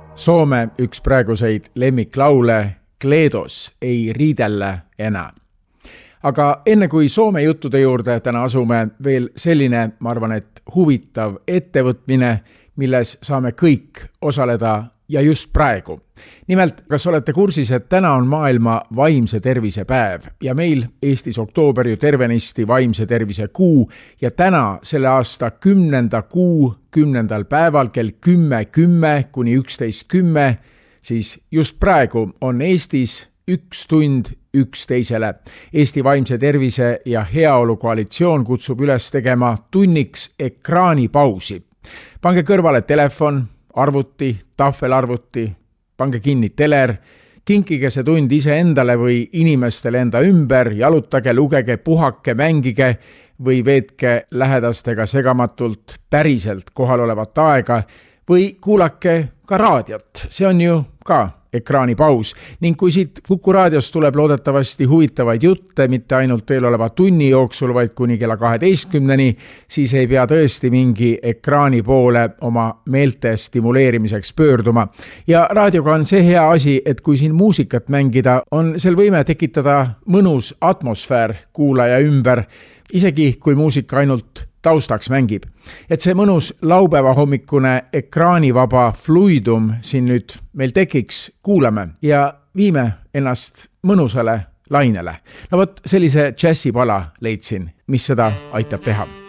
Soome üks praeguseid lemmiklaule Kleedos ei riidellä enää. Aga enne kui Soome juttude juurde täna asume, veel selline, ma arvan, et huvitav ettevõtmine, milles saame kõik osaleda ja just praegu. Nimelt, kas olete kursis, et täna on maailma vaimse tervise päev ja meil Eestis oktoober ju tervenisti vaimse tervise kuu ja täna selle aasta 10. kuu 10. päeval kell 10:10 kuni 11:10, siis just praegu on Eestis 1 tund üksteisele. Eesti vaimse tervise ja heaolu koalitsioon kutsub üles tegema tunniks ekraanipausi. Pange kõrvale telefon, arvuti, tahvelarvuti, pange kinni teler, kinkige see tund iseendale või inimestele enda ümber, jalutage, lugege, puhake, mängige või veetke lähedastega segamatult päriselt kohalolevat aega või kuulake ka raadiot. See on ju ka ekraanipaus. Ning kui siit Kuku raadiost tuleb loodetavasti huvitavaid jutte, mitte ainult eeloleva tunni jooksul, vaid kuni kella 12-ni, siis ei pea tõesti mingi ekraani poole oma meelte stimuleerimiseks pöörduma. Ja raadioga on see hea asi, et kui siin muusikat mängida, on sel võime tekitada mõnus atmosfäär kuulaja ümber, isegi kui muusika ainult taustaks mängib. Et see mõnus laupäeva hommikune ekraanivaba fluidum siin nüüd meil tekiks, kuulame ja viime ennast mõnusale lainele. No vot, sellise džässipala leidsin, mis seda aitab teha.